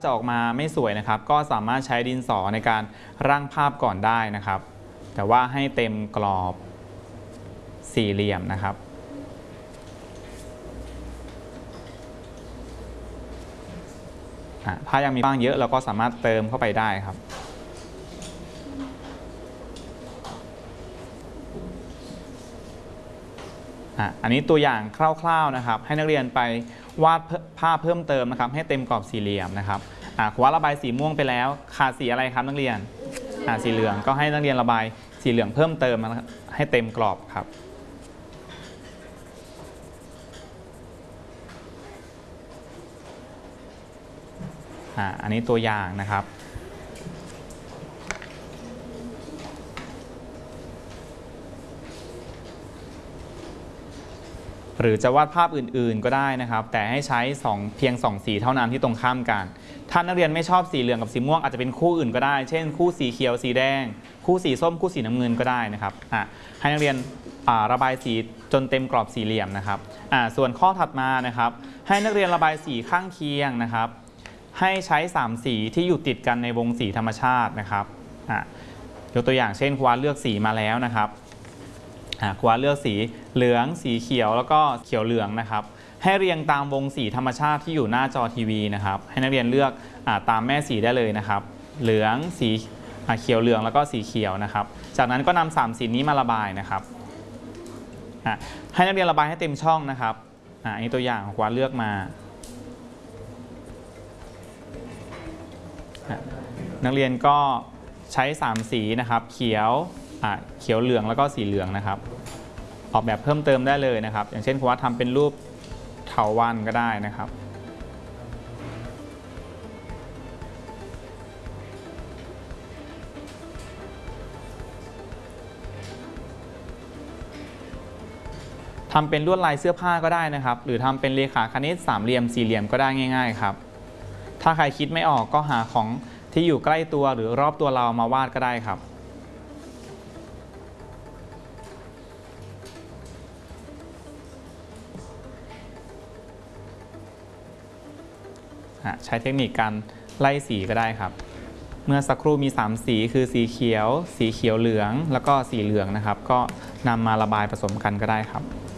จะออกมาไม่สวยนะครับก็สามารถใช้ดินสอในการร่างภาพก่อนได้นะครับแต่ว่าให้เต็มกรอบสี่เหลี่ยมนะครับถ้ายังมีบ้างเยอะเราก็สามารถเติมเข้าไปได้ครับอันนี้ตัวอย่างคร่าวๆนะครับให้นักเรียนไปวาดภาพเพิ่มเติมนะครับให้เต็มกรอบสี่เหลี่ยมนะครับครูว่าระบายสีม่วงไปแล้วขาดสีอะไรครับนักเรียนสีเหลืองก็ให้นักเรียนระบายสีเหลืองเพิ่มเติมนะครับให้เต็มกรอบครับอันนี้ตัวอย่างนะครับหรือจะวาดภาพอื่นๆก็ได้นะครับแต่ให้ใช้เพียง2สีเท่านั้นที่ตรงข้ามกันถ้านักเรียนไม่ชอบสีเหลืองกับสีม่วงอาจจะเป็นคู่อื่นก็ได้เช่นคู่สีเขียวสีแดงคู่สีส้มคู่สีน้ำเงินก็ได้นะครับให้นักเรียนระบายสีจนเต็มกรอบสี่เหลี่ยมนะครับส่วนข้อถัดมานะครับให้นักเรียนระบายสีข้างเคียงนะครับให้ใช้3สีที่อยู่ติดกันในวงสีธรรมชาตินะครับยกตัวอย่างเช่นครูเลือกสีมาแล้วนะครับครูเลือกสีเหลืองสีเขียวแล้วก็เขียวเหลืองนะครับให้เรียงตามวงสีธรรมชาติที่อยู่หน้าจอทีวีนะครับให้นักเรียนเลือกตามแม่สีได้เลยนะครับเหลืองสีเขียวเหลืองแล้วก็สีเขียวนะครับจากนั้นก็นำ3สีนี้มาระบายนะครับให้นักเรียนระบายให้เต็มช่องนะครับอันนี้ตัวอย่างครูเลือกมานักเรียนก็ใช้3สีนะครับเขียวเหลืองแล้วก็สีเหลืองนะครับออกแบบเพิ่มเติมได้เลยนะครับอย่างเช่นครูว่าทำเป็นรูปเถาวัลย์ก็ได้นะครับทำเป็นลวดลายเสื้อผ้าก็ได้นะครับหรือทำเป็นเรขาคณิตสามเหลี่ยมสี่เหลี่ยมก็ได้ง่ายๆครับถ้าใครคิดไม่ออกก็หาของที่อยู่ใกล้ตัวหรือรอบตัวเรามาวาดก็ได้ครับใช้เทคนิคการไล่สีก็ได้ครับเมื่อสักครู่มี3สีคือสีเขียวสีเขียวเหลืองแล้วก็สีเหลืองนะครับก็นำมาระบายผสมกันก็ได้ครับ